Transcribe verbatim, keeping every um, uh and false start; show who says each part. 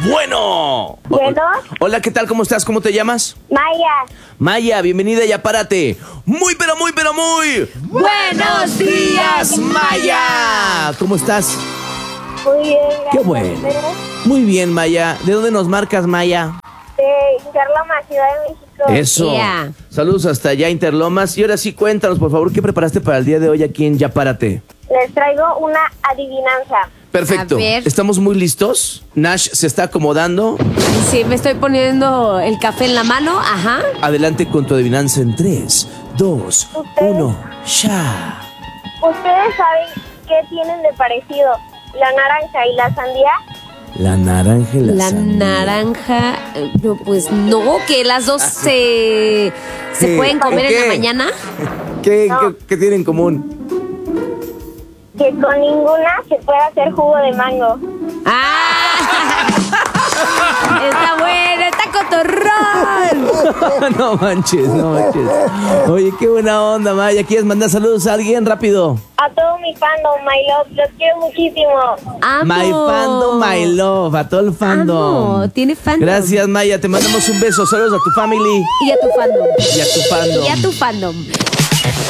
Speaker 1: Bueno.
Speaker 2: Bueno.
Speaker 1: Hola, ¿qué tal? ¿Cómo estás? ¿Cómo te llamas?
Speaker 2: Maya.
Speaker 1: Maya, bienvenida y apárate. Muy, pero muy, pero muy...
Speaker 3: ¡Buenos días,
Speaker 1: Maya! ¿Cómo estás?
Speaker 2: Muy bien, gracias.
Speaker 1: Qué bueno. Muy bien, Maya. ¿De dónde nos marcas, Maya?
Speaker 2: De Interlomas, Ciudad de México.
Speaker 1: Eso.
Speaker 3: Yeah.
Speaker 1: Saludos hasta allá, Interlomas. Y ahora sí, cuéntanos, por favor, ¿qué preparaste para el día de hoy aquí en Ya Párate?
Speaker 2: Les traigo una adivinanza.
Speaker 1: Perfecto.
Speaker 3: A ver.
Speaker 1: ¿Estamos muy listos? Nash se está acomodando.
Speaker 3: Sí, me estoy poniendo el café en la mano, ajá.
Speaker 1: Adelante con tu adivinanza en tres, dos, uno, ya.
Speaker 2: ¿Ustedes saben qué tienen de parecido la naranja y la sandía?
Speaker 1: La naranja y la,
Speaker 3: La
Speaker 1: sandía.
Speaker 3: naranja, eh, no, pues no, que las dos se, se
Speaker 1: ¿Qué?
Speaker 3: pueden comer
Speaker 1: ¿O
Speaker 3: en
Speaker 1: qué?
Speaker 3: la mañana.
Speaker 1: ¿Qué,
Speaker 2: No.
Speaker 1: qué, qué tienen en común?
Speaker 2: Que con ninguna se puede hacer jugo de mango.
Speaker 3: ¡Ah! Está bueno, está cotorrón.
Speaker 1: No manches, no manches. Oye, qué buena onda, Maya. ¿Quieres mandar saludos a alguien rápido?
Speaker 2: A todo mi fandom, my love, los quiero muchísimo.
Speaker 3: Amo.
Speaker 1: My fandom, my love, a todo el fandom.
Speaker 3: Amo, tiene fandom.
Speaker 1: Gracias, Maya. Te mandamos un beso. Saludos a tu family
Speaker 3: Y a tu fandom.
Speaker 1: y a tu fandom.
Speaker 3: Y a tu fandom.